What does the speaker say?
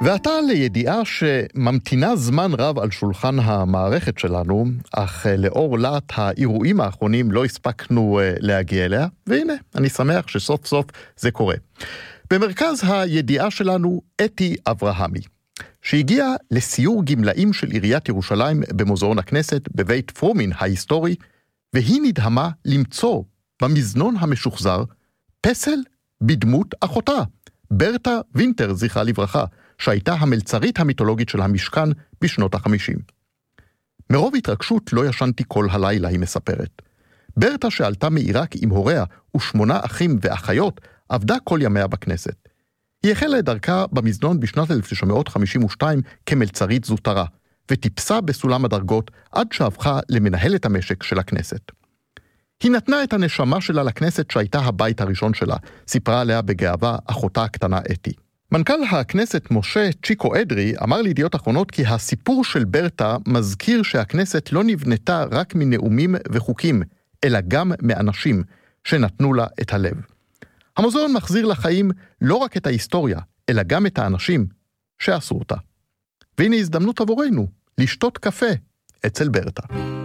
ועתה לידיעה שממתינה זמן רב על שולחן המערכת שלנו, אך לאור להט האירועים האחרונים לא הספקנו להגיע אליה, והנה, אני שמח שסוף סוף זה קורה. במרכז הידיעה שלנו, אתי אברהמי, שהגיעה לסיור גמלאים של עיריית ירושלים במוזיאון הכנסת בבית פרומין ההיסטורי, והיא נדהמה למצוא במזנון המשוחזר פסל בדמות אחותה, ברטה וינטר, זכרה לברכה, שהייתה המלצרית המיתולוגית של המשכן בשנות ה-50. מרוב התרגשות לא ישנתי כל הלילה, היא מספרת. ברטה שעלתה מעיראק עם הוריה ו8 אחים ואחיות, עבדה כל ימיה בכנסת. היא החלה את דרכה במזנון בשנת 1952 כמלצרית זוטרה, וטיפסה בסולם הדרגות עד שהפכה למנהלת המשק של הכנסת. היא נתנה את הנשמה שלה לכנסת שהייתה הבית הראשון שלה, סיפרה עליה בגאווה אחותה הקטנה אתי. מנכ"ל הכנסת משה צ'יקו אדרי אמר לידיעות אחרונות כי הסיפור של ברטה מזכיר שהכנסת לא נבנתה רק מנאומים וחוקים, אלא גם מאנשים שנתנו לה את הלב. המוזיאון מחזיר לחיים לא רק את ההיסטוריה, אלא גם את האנשים שעשו אותה. והנה הזדמנות עבורנו לשתות קפה אצל ברטה.